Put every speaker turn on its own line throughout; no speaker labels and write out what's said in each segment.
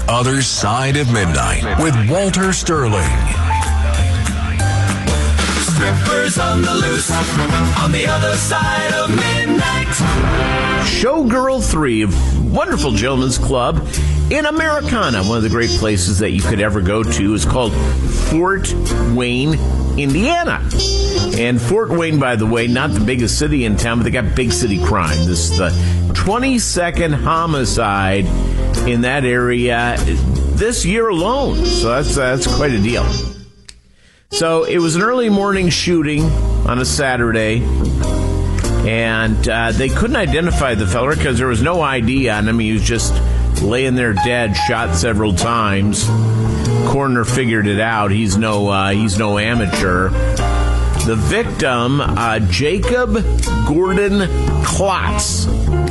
Other Side of Midnight with Walter Sterling.
Strippers on the loose, on the other side of midnight.
Showgirl 3, a wonderful gentleman's club in Americana. One of the great places that you could ever go to is called Fort Wayne, Indiana. And Fort Wayne, by the way, not the biggest city in town, but they got big city crime. This is the 22nd homicide in that area this year alone. So that's quite a deal. So it was an early morning shooting on a Saturday, and they couldn't identify the fella because there was no ID on him. He was just laying there dead, shot several times. Coroner figured it out. He's no amateur. The victim, Jacob Gordon Klotz,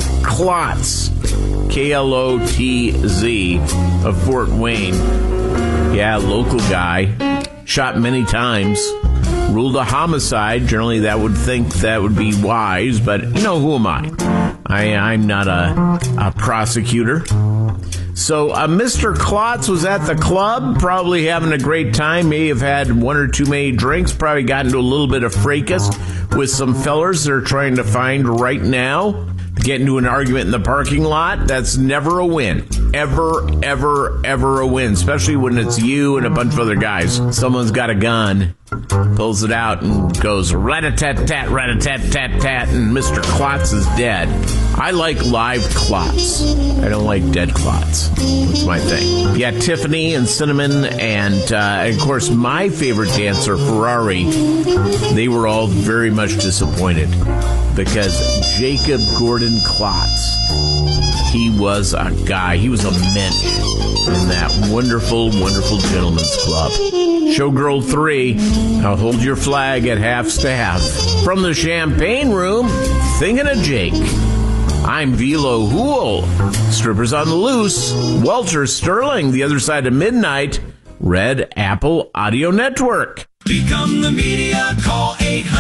Klotz, of Fort Wayne. Yeah, local guy. Shot many times. Ruled a homicide. Generally, that would think that would be wise, but, who am I? I'm not a prosecutor. So Mr. Klotz was at the club, probably having a great time. May have had one or too many drinks, probably got into a little bit of fracas with some fellers they're trying to find right now. Get into an argument in the parking lot, that's never a win. Ever a win, especially when it's you and a bunch of other guys. Someone's got a gun, pulls it out and goes rat-a-tat-tat, rat-a-tat-tat-tat, and Mr. Klotz is dead. I like live Klotz. I don't like dead Klotz. That's my thing. Yeah, Tiffany and Cinnamon and of course, my favorite dancer, Ferrari, they were all very much disappointed because Jacob Gordon Klotz, he was a guy. He was a mensch in that wonderful, wonderful gentleman's club. Showgirl 3, now hold your flag at half staff. From the champagne room, thinking of Jake. I'm Velo Hool. Strippers on the loose. Walter Sterling, the other side of midnight. Red Apple Audio Network.
Become the media. Call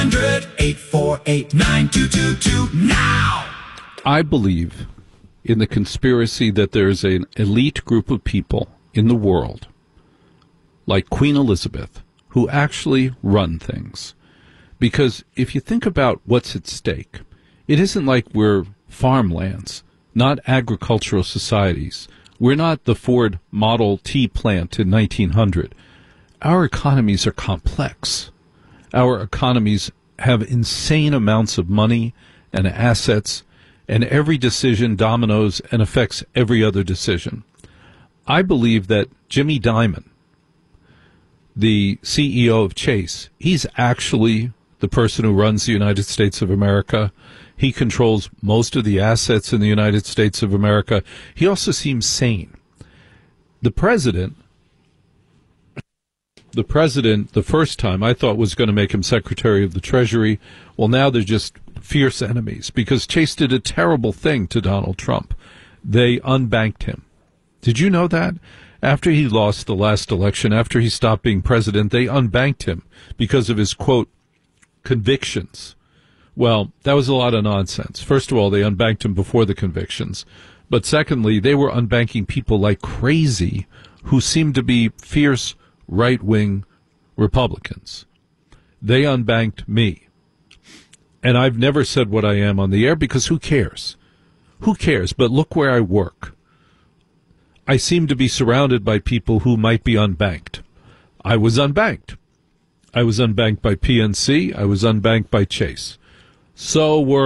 800-848-9222 now.
I believe in the conspiracy that there's an elite group of people in the world, like Queen Elizabeth, who actually run things. Because if you think about what's at stake, it isn't like we're farmlands, not agricultural societies. We're not the Ford Model T plant in 1900. Our economies are complex. Our economies have insane amounts of money and assets, and every decision dominoes and affects every other decision. I believe that Jimmy Dimon, the CEO of Chase, he's actually the person who runs the United States of America. He controls most of the assets in the United States of America. He also seems sane. The president, the first time, I thought was going to make him Secretary of the Treasury. Well, now they're just fierce enemies because Chase did a terrible thing to Donald Trump. They unbanked him. Did you know that? After he lost the last election, after he stopped being president, they unbanked him because of his, quote, convictions. Well, that was a lot of nonsense. First of all, they unbanked him before the convictions. But secondly, they were unbanking people like crazy who seemed to be fierce right-wing Republicans. They unbanked me. And I've never said what I am on the air because who cares? Who cares? But look where I work. I seem to be surrounded by people who might be unbanked. I was unbanked. I was unbanked by PNC. I was unbanked by Chase. So were